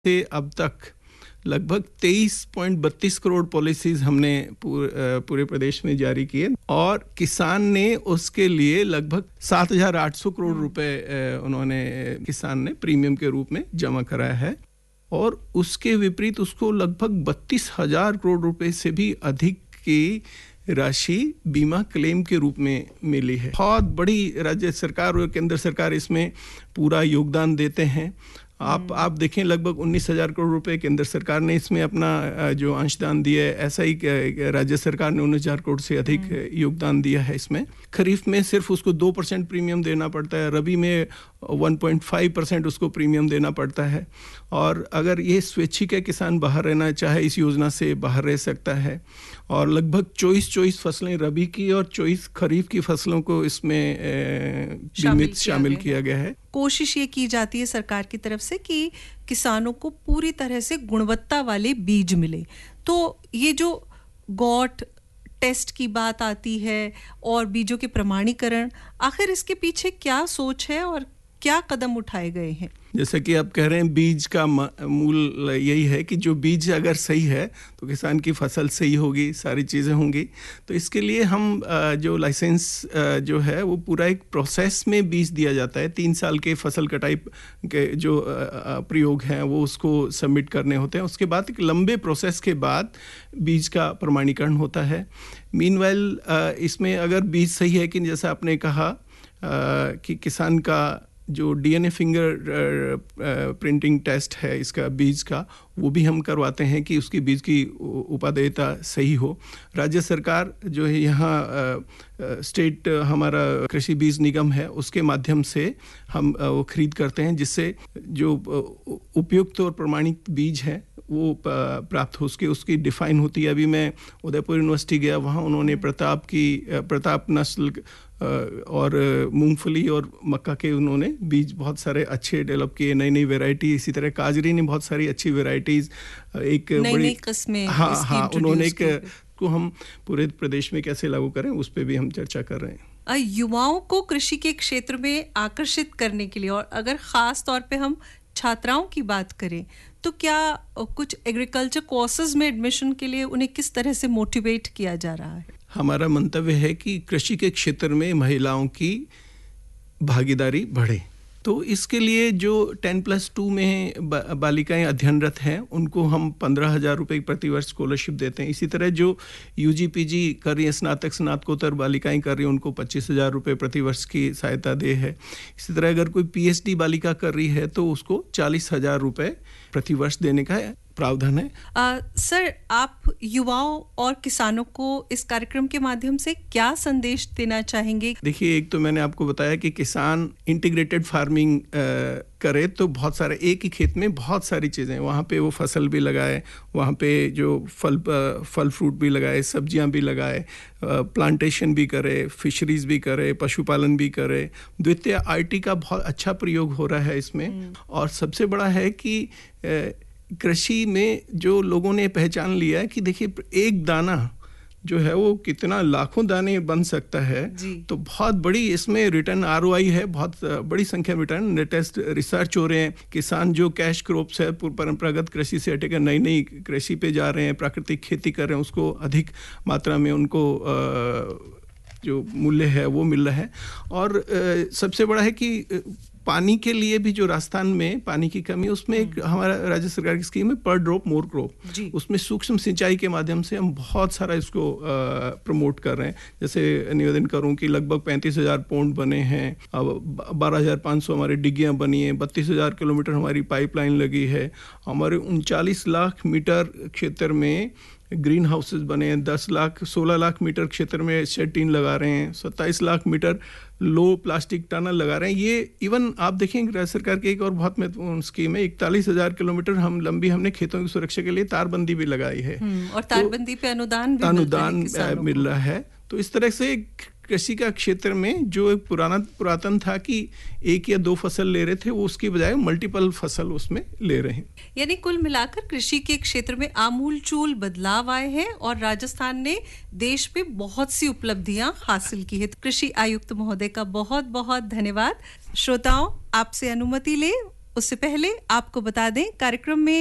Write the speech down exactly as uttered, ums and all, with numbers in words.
से अब तक लगभग तेईस पॉइंट बत्तीस करोड़ पॉलिसीज हमने पूरे प्रदेश में जारी किए और किसान ने उसके लिए लगभग सात हज़ार आठ सौ करोड़ रुपए उन्होंने किसान ने प्रीमियम के रूप में जमा कराया है और उसके विपरीत उसको लगभग बत्तीस हज़ार करोड़ रुपए से भी अधिक की राशि बीमा क्लेम के रूप में मिली है। बहुत बड़ी राज्य सरकार और केंद्र सरकार इसमें पूरा योगदान देते हैं। आप आप देखें लगभग उन्नीस हज़ार करोड़ रुपए केंद्र सरकार ने इसमें अपना जो अंशदान दिया है, ऐसा ही राज्य सरकार ने उन्नीस हज़ार करोड़ से अधिक योगदान दिया है। इसमें खरीफ में सिर्फ उसको दो परसेंट प्रीमियम देना पड़ता है, रबी में एक पॉइंट पाँच परसेंट उसको प्रीमियम देना पड़ता है और अगर ये स्वैच्छिक है किसान बाहर रहना चाहे इस योजना से बाहर रह सकता है और लगभग चौबीस चौबीस फसलें रबी की और चौबीस खरीफ की फसलों को इसमें बीमित शामिल किया गया है। कोशिश ये की जाती है सरकार की तरफ से कि किसानों को पूरी तरह से गुणवत्ता वाले बीज मिले। तो ये जो गॉट टेस्ट की बात आती है और बीजों के प्रमाणीकरण, आखिर इसके पीछे क्या सोच है और क्या कदम उठाए गए हैं? जैसा कि आप कह रहे हैं, बीज का मूल यही है कि जो बीज अगर सही है तो किसान की फसल सही होगी, सारी चीज़ें होंगी। तो इसके लिए हम जो लाइसेंस जो है वो पूरा एक प्रोसेस में बीज दिया जाता है। तीन साल के फसल कटाई के जो प्रयोग हैं वो उसको सबमिट करने होते हैं। उसके बाद एक लंबे प्रोसेस के बाद बीज का प्रमाणीकरण होता है। मीनवाइल इसमें अगर बीज सही है कि जैसा आपने कहा कि किसान का जो डीएनए फिंगर प्रिंटिंग टेस्ट है इसका बीज का, वो भी हम करवाते हैं कि उसकी बीज की उपादेयता सही हो। राज्य सरकार जो है यहाँ स्टेट हमारा कृषि बीज निगम है उसके माध्यम से हम वो खरीद करते हैं, जिससे जो उपयुक्त और प्रमाणित बीज है वो प्राप्त हो उसके उसकी डिफाइन होती है। अभी मैं उदयपुर यूनिवर्सिटी गया, वहाँ उन्होंने प्रताप की प्रताप नस्ल और मूंगफली और मक्का के उन्होंने बीज बहुत सारे अच्छे डेवलप किए, नई नई वैरायटी। इसी तरह काजरी ने बहुत सारी अच्छी वैरायटीज, एक नई नई किस्में हाँ हाँ उन्होंने एक को हम पूरे प्रदेश में कैसे लागू करें उस पर भी हम चर्चा कर रहे हैं। युवाओं को कृषि के क्षेत्र में आकर्षित करने के लिए, और अगर खास तौर पे हम छात्राओं की बात करें तो क्या कुछ एग्रीकल्चर कोर्सेज में एडमिशन के लिए उन्हें किस तरह से मोटिवेट किया जा रहा है? हमारा मंतव्य है कि कृषि के क्षेत्र में महिलाओं की भागीदारी बढ़े। तो इसके लिए जो टेन प्लस टू में बालिकाएं अध्ययनरत हैं उनको हम पंद्रह हज़ार रुपये प्रति वर्ष स्कॉलरशिप देते हैं। इसी तरह जो यूजी पीजी कर रही है, स्नातक स्नातकोत्तर बालिकाएं कर रही हैं, उनको पच्चीस हज़ार रुपये प्रति वर्ष की सहायता दे है। इसी तरह अगर कोई पीएचडी बालिका कर रही है तो उसको चालीस हज़ार रुपये प्रति वर्ष देने का प्रावधान है। आ, सर, आप युवाओं और किसानों को इस कार्यक्रम के माध्यम से क्या संदेश देना चाहेंगे? देखिए, एक तो मैंने आपको बताया कि किसान इंटीग्रेटेड फार्मिंग करे तो बहुत सारे एक ही खेत में बहुत सारी चीज़ें, वहाँ पे वो फसल भी लगाए, वहाँ पे जो फल फल फ्रूट भी लगाए, सब्जियाँ भी लगाए, प्लांटेशन भी करे, फिशरीज भी करे, पशुपालन भी करे। द्वितीय आईटी का बहुत अच्छा प्रयोग हो रहा है इसमें। और सबसे बड़ा है कि कृषि में जो लोगों ने पहचान लिया है कि देखिए एक दाना जो है वो कितना लाखों दाने बन सकता है। तो बहुत बड़ी इसमें रिटर्न आरओआई है, बहुत बड़ी संख्या में रिटर्न। लेटेस्ट रिसर्च हो रहे हैं, किसान जो कैश क्रॉप्स है परंपरागत कृषि से हटकर नई नई कृषि पे जा रहे हैं, प्राकृतिक खेती कर रहे हैं, उसको अधिक मात्रा में उनको जो मूल्य है वो मिल रहा है। और सबसे बड़ा है कि पानी के लिए भी जो राजस्थान में पानी की कमी, उसमें एक हमारा राज्य सरकार की स्कीम है पर ड्रॉप मोर क्रॉप। उसमें सूक्ष्म सिंचाई के माध्यम से हम बहुत सारा इसको प्रमोट कर रहे हैं। जैसे निवेदन करूं कि लगभग पैंतीस हजार पौंड बने हैं, अब बारह हजार पाँच सौ हमारे डिग्गियां बनी हैं, बत्तीस हजार किलोमीटर हमारी पाइपलाइन लगी है, हमारे उनचालीस लाख मीटर क्षेत्र में ग्रीन हाउसेस बने हैं, दस लाख सोलह लाख मीटर क्षेत्र में शेड टीन लगा रहे हैं, सत्ताईस lakh metre low plastic tunnel लगा रहे हैं। ये इवन आप देखेंगे राज्य सरकार की एक और बहुत महत्वपूर्ण स्कीम है, इकतालीस हजार किलोमीटर हम लंबी हमने खेतों की सुरक्षा के लिए तारबंदी भी लगाई है और तारबंदी तो पे अनुदान भी अनुदान मिल रहा है। तो इस तरह से कृषि का क्षेत्र में जो एक पुराना पुरातन था कि एक या दो फसल ले रहे थे, वो उसकी बजाय मल्टीपल फसल उसमें ले रहे हैं। यानी कुल मिलाकर कृषि के क्षेत्र में आमूलचूल बदलाव आए हैं और राजस्थान ने देश में बहुत सी उपलब्धियां हासिल की है। कृषि आयुक्त महोदय का बहुत बहुत धन्यवाद। श्रोताओं, आपसे अनुमति ले उससे पहले आपको बता दें कार्यक्रम में